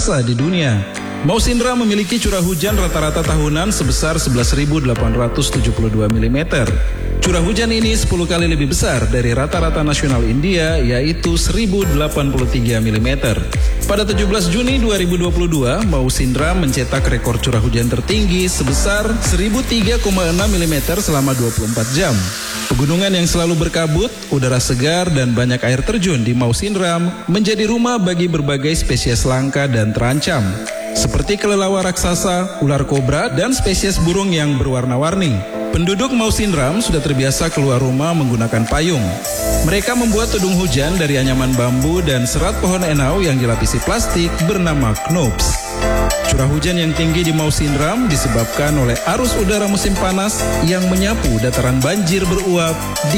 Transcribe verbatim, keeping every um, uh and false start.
raksasa di dunia. Maus Indra memiliki curah hujan rata-rata tahunan sebesar sebelas ribu delapan ratus tujuh puluh dua milimeter. Curah hujan ini sepuluh kali lebih besar dari rata-rata nasional India, yaitu seribu delapan puluh tiga milimeter. Pada tujuh belas Juni dua ribu dua puluh dua, Maus Indra mencetak rekor curah hujan tertinggi sebesar seribu tiga koma enam milimeter selama dua puluh empat jam. Pegunungan yang selalu berkabut, udara segar, dan banyak air terjun di Maus Indra menjadi rumah bagi berbagai spesies langka dan terancam, seperti kelelawar raksasa, ular kobra, dan spesies burung yang berwarna-warni. Penduduk Maus Indra sudah terbiasa keluar rumah menggunakan payung. Mereka membuat tudung hujan dari anyaman bambu dan serat pohon enau yang dilapisi plastik bernama knoops. Curah hujan yang tinggi di Maus Indra disebabkan oleh arus udara musim panas yang menyapu dataran banjir beruap di